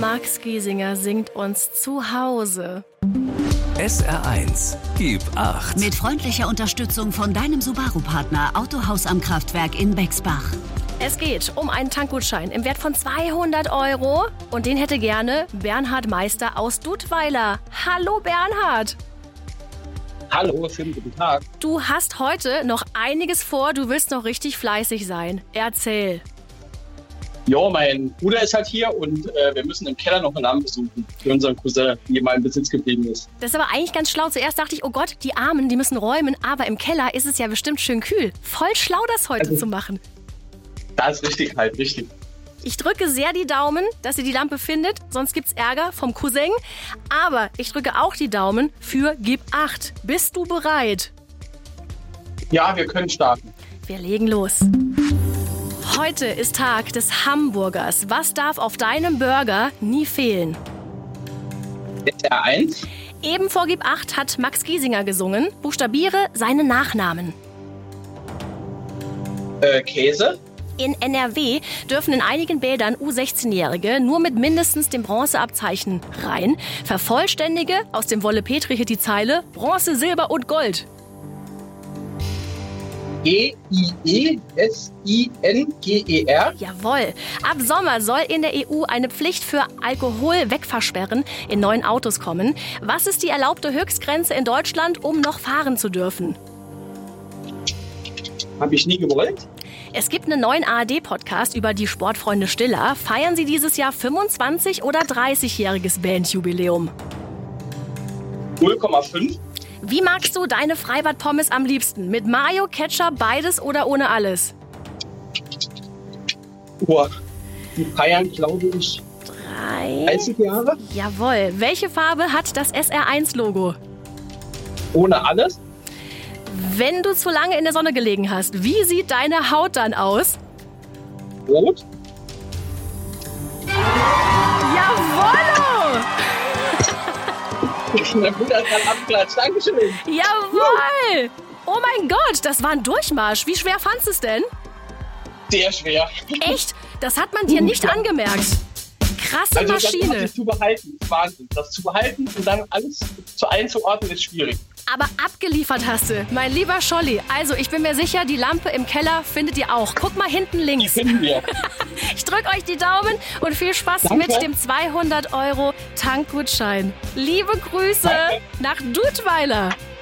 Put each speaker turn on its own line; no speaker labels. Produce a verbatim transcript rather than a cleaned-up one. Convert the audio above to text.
Max Giesinger singt uns zu Hause.
S R eins, gib acht.
Mit freundlicher Unterstützung von deinem Subaru-Partner Autohaus am Kraftwerk in Bexbach.
Es geht um einen Tankgutschein im Wert von zweihundert Euro. Und den hätte gerne Bernhard Meister aus Dudweiler. Hallo Bernhard.
Hallo, schönen guten Tag.
Du hast heute noch einiges vor. Du willst noch richtig fleißig sein. Erzähl.
Ja, mein Bruder ist halt hier und äh, wir müssen im Keller noch eine Lampe suchen für unseren Cousin, die in meinem Besitz geblieben ist.
Das ist aber eigentlich ganz schlau. Zuerst dachte ich, oh Gott, die Armen, die müssen räumen. Aber im Keller ist es ja bestimmt schön kühl. Voll schlau, das heute
also,
zu machen.
Das ist richtig halt, richtig.
Ich drücke sehr die Daumen, dass ihr die Lampe findet, sonst gibt's Ärger vom Cousin. Aber ich drücke auch die Daumen für Gib acht. Bist du bereit?
Ja, wir können starten.
Wir legen los. Heute ist Tag des Hamburgers. Was darf auf deinem Burger nie fehlen?
S R eins.
Eben vor Gib acht hat Max Giesinger gesungen. Buchstabiere seinen Nachnamen.
Äh, Käse.
In N R W dürfen in einigen Bädern U sechzehn-Jährige nur mit mindestens dem Bronzeabzeichen rein. Vervollständige aus dem Wolle Petri die Zeile Bronze, Silber und Gold.
G I E S I N G E R.
Jawohl. Ab Sommer soll in der E U eine Pflicht für Alkoholwegversperren in neuen Autos kommen. Was ist die erlaubte Höchstgrenze in Deutschland, um noch fahren zu dürfen?
Habe ich nie gewollt.
Es gibt einen neuen A R D-Podcast über die Sportfreunde Stiller. Feiern Sie dieses Jahr fünfundzwanzig- oder dreißigjähriges Bandjubiläum?
null Komma fünf.
Wie magst du deine Freibad-Pommes am liebsten? Mit Mayo, Ketchup, beides oder ohne alles?
Boah, die feiern, glaube ich,
Drei.
dreißig Jahre.
Jawohl. Welche Farbe hat das S R eins-Logo?
Ohne alles.
Wenn du zu lange in der Sonne gelegen hast, wie sieht deine Haut dann aus?
Rot.
Jawoll!
Mein Bruder hat gerade abgeklatscht. Dankeschön.
Jawoll! Oh mein Gott, das war ein Durchmarsch. Wie schwer fandst du es denn?
Sehr schwer.
Echt? Das hat man dir nicht angemerkt. Krasse
Also das
Maschine.
Das zu behalten, ist Wahnsinn. Das zu behalten und dann alles zu einzuordnen, ist schwierig.
Aber abgeliefert hast du, mein lieber Scholli. Also, ich bin mir sicher, die Lampe im Keller findet ihr auch. Guck mal hinten
Die
links.
finden wir.
Ich drück euch die Daumen und viel Spaß
Danke.
mit dem zweihundert Euro Tankgutschein. Liebe Grüße
Danke.
nach Dudweiler.